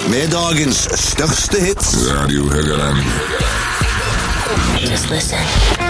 med dagens største hits. Radio Høgaland. Just listen.